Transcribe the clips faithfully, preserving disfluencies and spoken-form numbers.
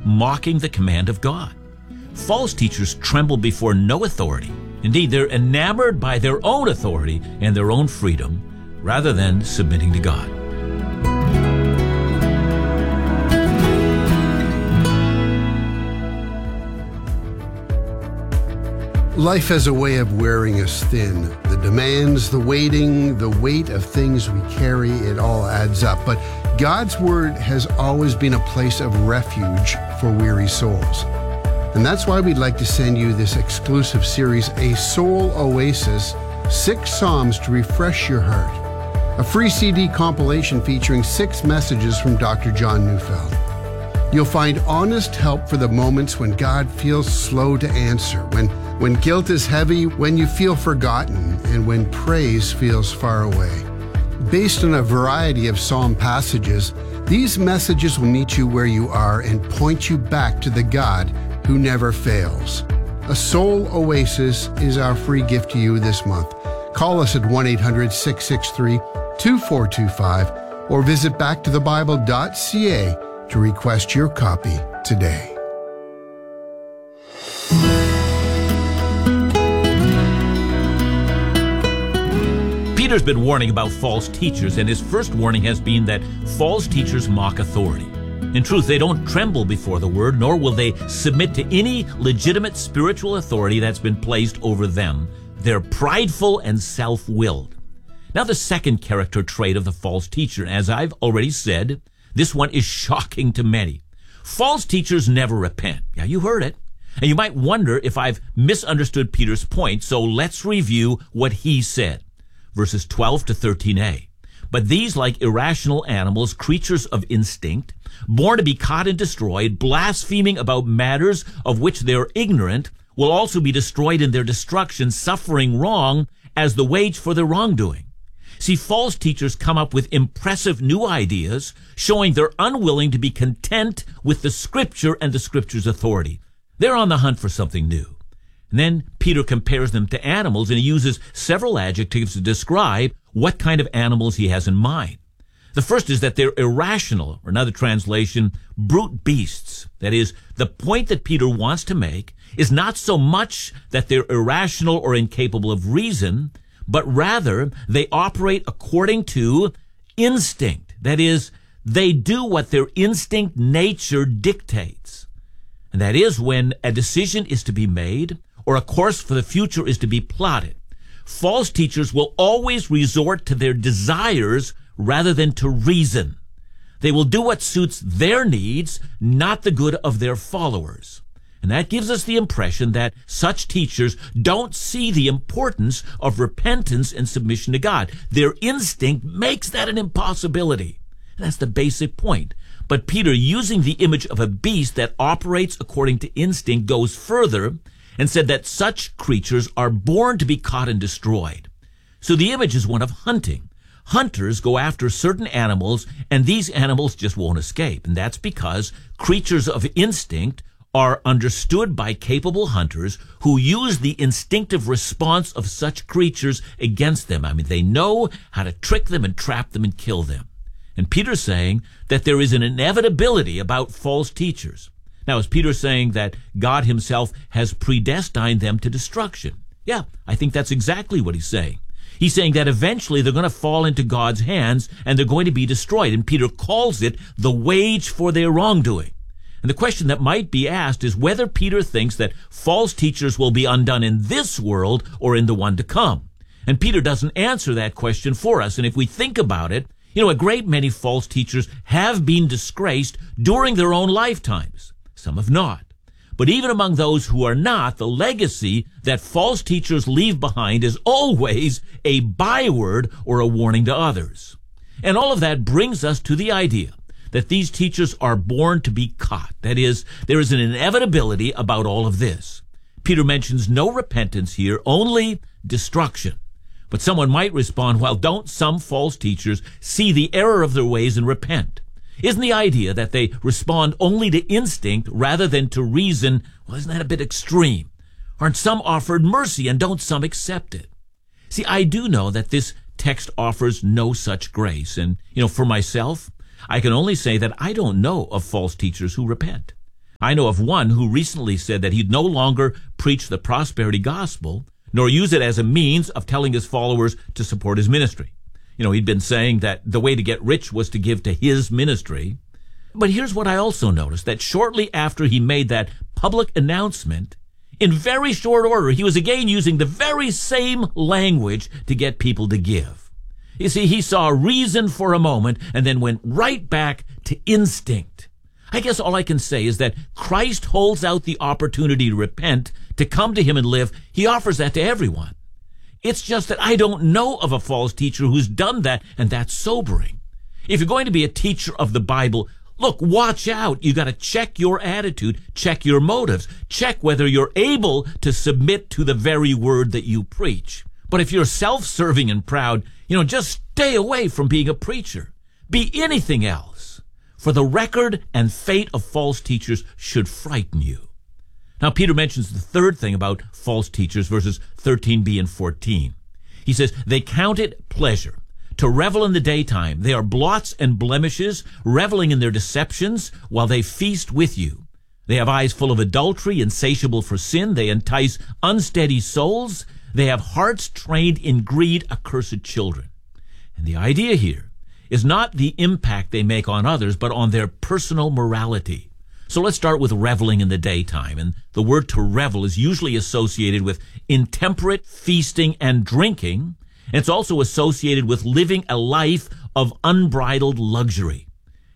mocking the command of God. False teachers tremble before no authority. Indeed, they're enamored by their own authority and their own freedom rather than submitting to God. Life has a way of wearing us thin. The demands, the waiting, the weight of things we carry, it all adds up. But God's Word has always been a place of refuge for weary souls. And that's why we'd like to send you this exclusive series, A Soul Oasis, Six Psalms to Refresh Your Heart. A free C D compilation featuring six messages from Doctor John Neufeld. You'll find honest help for the moments when God feels slow to answer, when, when guilt is heavy, when you feel forgotten, and when praise feels far away. Based on a variety of psalm passages, these messages will meet you where you are and point you back to the God who never fails. A Soul Oasis is our free gift to you this month. Call us at one eight hundred, six six three, two four two five or visit back to the bible dot c a to request your copy today. Peter's been warning about false teachers, and his first warning has been that false teachers mock authority. In truth, they don't tremble before the word, nor will they submit to any legitimate spiritual authority that's been placed over them. They're prideful and self-willed. Now, the second character trait of the false teacher, as I've already said, this one is shocking to many. False teachers never repent. Yeah, you heard it. And you might wonder if I've misunderstood Peter's point, so let's review what he said. Verses twelve to thirteen a. But these, like irrational animals, creatures of instinct, born to be caught and destroyed, blaspheming about matters of which they are ignorant, will also be destroyed in their destruction, suffering wrong as the wage for their wrongdoing. See, false teachers come up with impressive new ideas, showing they're unwilling to be content with the Scripture and the Scripture's authority. They're on the hunt for something new. And then Peter compares them to animals, and he uses several adjectives to describe what kind of animals he has in mind. The first is that they're irrational, or another translation, brute beasts. That is, the point that Peter wants to make is not so much that they're irrational or incapable of reason, but rather they operate according to instinct. That is, they do what their instinct nature dictates. And that is when a decision is to be made or a course for the future is to be plotted. False teachers will always resort to their desires rather than to reason. They will do what suits their needs, not the good of their followers. And that gives us the impression that such teachers don't see the importance of repentance and submission to God. Their instinct makes that an impossibility. And that's the basic point. But Peter, using the image of a beast that operates according to instinct, goes further and said that such creatures are born to be caught and destroyed. So the image is one of hunting. Hunters go after certain animals, and these animals just won't escape. And that's because creatures of instinct are understood by capable hunters who use the instinctive response of such creatures against them. I mean, they know how to trick them and trap them and kill them. And Peter's saying that there is an inevitability about false teachers. Now, is Peter saying that God himself has predestined them to destruction? Yeah, I think that's exactly what he's saying. He's saying that eventually they're going to fall into God's hands and they're going to be destroyed. And Peter calls it the wage for their wrongdoing. And the question that might be asked is whether Peter thinks that false teachers will be undone in this world or in the one to come. And Peter doesn't answer that question for us. And if we think about it, you know, a great many false teachers have been disgraced during their own lifetimes. Some have not. But even among those who are not, the legacy that false teachers leave behind is always a byword or a warning to others. And all of that brings us to the idea that these teachers are born to be caught. That is, there is an inevitability about all of this. Peter mentions no repentance here, only destruction. But someone might respond, well, don't some false teachers see the error of their ways and repent? Isn't the idea that they respond only to instinct rather than to reason, well, isn't that a bit extreme? Aren't some offered mercy and don't some accept it? See, I do know that this text offers no such grace. And, you know, for myself, I can only say that I don't know of false teachers who repent. I know of one who recently said that he'd no longer preach the prosperity gospel, nor use it as a means of telling his followers to support his ministry. You know, he'd been saying that the way to get rich was to give to his ministry. But here's what I also noticed, that shortly after he made that public announcement, in very short order, he was again using the very same language to get people to give. You see, he saw a reason for a moment and then went right back to instinct. I guess all I can say is that Christ holds out the opportunity to repent, to come to him and live. He offers that to everyone. It's just that I don't know of a false teacher who's done that, and that's sobering. If you're going to be a teacher of the Bible, look, watch out. You got to check your attitude, check your motives, check whether you're able to submit to the very word that you preach. But if you're self-serving and proud, you know, just stay away from being a preacher. Be anything else. For the record and fate of false teachers should frighten you. Now, Peter mentions the third thing about false teachers, verses thirteen b and fourteen. He says, they count it pleasure to revel in the daytime. They are blots and blemishes, reveling in their deceptions while they feast with you. They have eyes full of adultery, insatiable for sin. They entice unsteady souls. They have hearts trained in greed, accursed children. And the idea here is not the impact they make on others, but on their personal morality. So let's start with reveling in the daytime. And the word to revel is usually associated with intemperate feasting and drinking. It's also associated with living a life of unbridled luxury.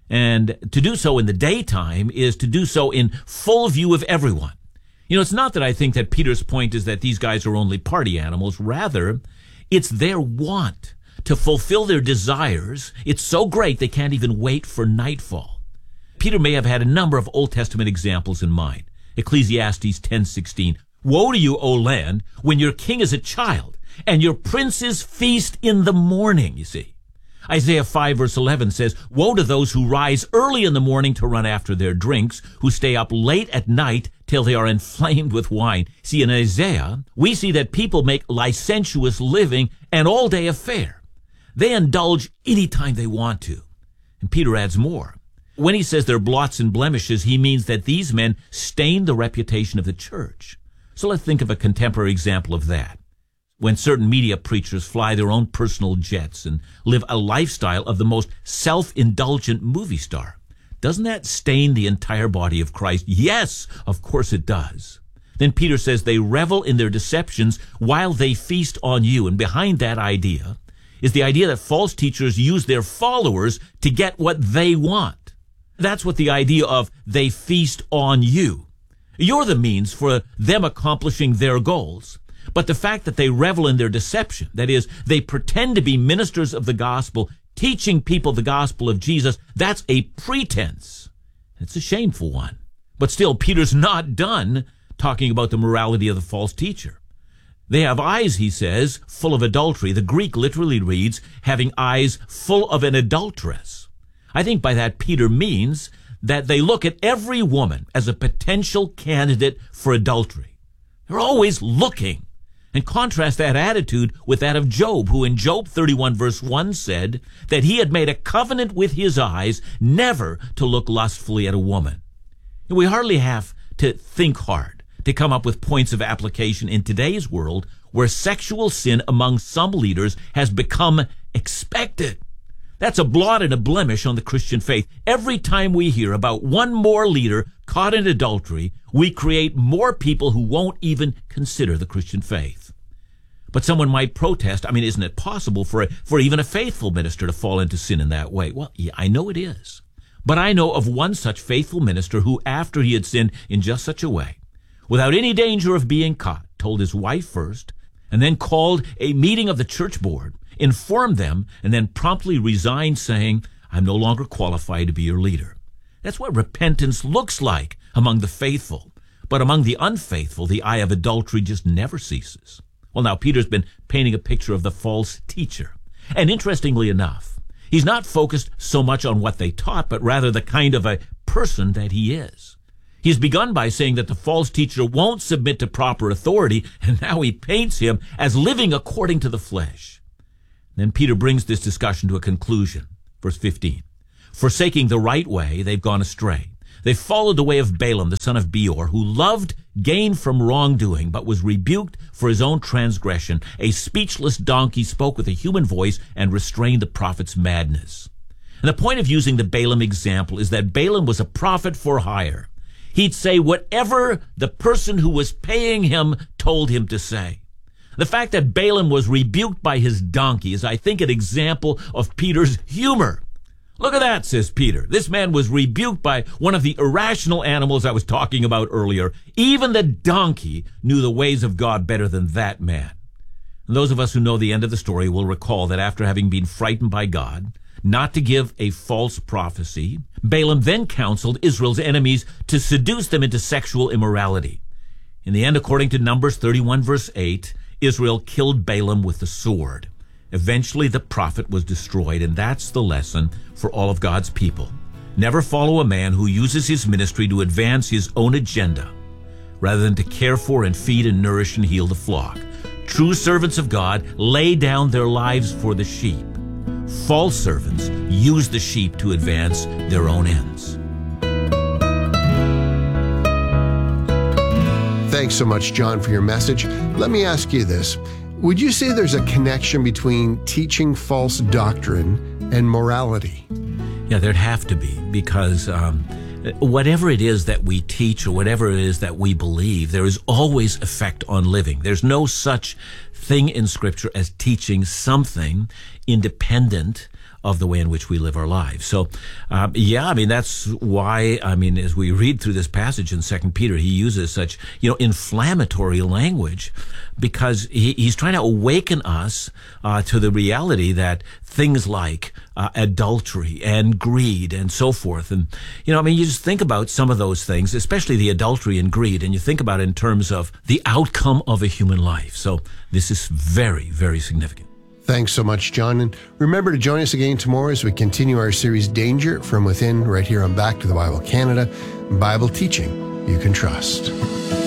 And to do so in the daytime is to do so in full view of everyone. You know, it's not that I think that Peter's point is that these guys are only party animals. Rather, it's their want to fulfill their desires. It's so great they can't even wait for nightfall. Peter may have had a number of Old Testament examples in mind. Ecclesiastes ten sixteen. Woe to you, O land, when your king is a child, and your princes feast in the morning, you see. Isaiah five verse eleven says, woe to those who rise early in the morning to run after their drinks, who stay up late at night till they are inflamed with wine. See, in Isaiah, we see that people make licentious living an all-day affair. They indulge any time they want to. And Peter adds more. When he says they're blots and blemishes, he means that these men stain the reputation of the church. So let's think of a contemporary example of that. When certain media preachers fly their own personal jets and live a lifestyle of the most self-indulgent movie star, doesn't that stain the entire body of Christ? Yes, of course it does. Then Peter says they revel in their deceptions while they feast on you. And behind that idea is the idea that false teachers use their followers to get what they want. That's what the idea of they feast on you. You're the means for them accomplishing their goals. But the fact that they revel in their deception, that is, they pretend to be ministers of the gospel, teaching people the gospel of Jesus, that's a pretense. It's a shameful one. But still, Peter's not done talking about the morality of the false teacher. They have eyes, he says, full of adultery. The Greek literally reads, having eyes full of an adulteress. I think by that Peter means that they look at every woman as a potential candidate for adultery. They're always looking. And contrast that attitude with that of Job, who in Job thirty-one verse one said that he had made a covenant with his eyes never to look lustfully at a woman. And we hardly have to think hard to come up with points of application in today's world where sexual sin among some leaders has become expected. That's a blot and a blemish on the Christian faith. Every time we hear about one more leader caught in adultery, we create more people who won't even consider the Christian faith. But someone might protest, I mean, isn't it possible for a, for even a faithful minister to fall into sin in that way? Well, yeah, I know it is. But I know of one such faithful minister who, after he had sinned in just such a way, without any danger of being caught, told his wife first, and then called a meeting of the church board, informed them, and then promptly resigned, saying, I'm no longer qualified to be your leader. That's what repentance looks like among the faithful. But among the unfaithful, the eye of adultery just never ceases. Well, now, Peter's been painting a picture of the false teacher. And interestingly enough, he's not focused so much on what they taught, but rather the kind of a person that he is. He's begun by saying that the false teacher won't submit to proper authority, and now he paints him as living according to the flesh. Then Peter brings this discussion to a conclusion. Verse fifteen. Forsaking the right way, they've gone astray. They followed the way of Balaam, the son of Beor, who loved gain from wrongdoing, but was rebuked for his own transgression. A speechless donkey spoke with a human voice and restrained the prophet's madness. And the point of using the Balaam example is that Balaam was a prophet for hire. He'd say whatever the person who was paying him told him to say. The fact that Balaam was rebuked by his donkey is, I think, an example of Peter's humor. Look at that, says Peter. This man was rebuked by one of the irrational animals I was talking about earlier. Even the donkey knew the ways of God better than that man. And those of us who know the end of the story will recall that after having been frightened by God not to give a false prophecy, Balaam then counseled Israel's enemies to seduce them into sexual immorality. In the end, according to Numbers thirty-one, verse eight, Israel killed Balaam with the sword. Eventually, the prophet was destroyed, and that's the lesson for all of God's people. Never follow a man who uses his ministry to advance his own agenda, rather than to care for and feed and nourish and heal the flock. True servants of God lay down their lives for the sheep. False servants use the sheep to advance their own ends. Thanks so much, John, for your message. Let me ask you this. Would you say there's a connection between teaching false doctrine and morality? Yeah, there'd have to be, because um, whatever it is that we teach or whatever it is that we believe, there is always effect on living. There's no such thing in Scripture as teaching something independent of the way in which we live our lives. So, um, yeah, I mean, that's why, I mean, as we read through this passage in Second Peter, he uses such, you know, inflammatory language, because he, he's trying to awaken us uh, to the reality that things like uh, adultery and greed and so forth. And, you know, I mean, you just think about some of those things, especially the adultery and greed, and you think about it in terms of the outcome of a human life. So this is very, very significant. Thanks so much, John. And remember to join us again tomorrow as we continue our series, Danger from Within, right here on Back to the Bible Canada, Bible teaching you can trust.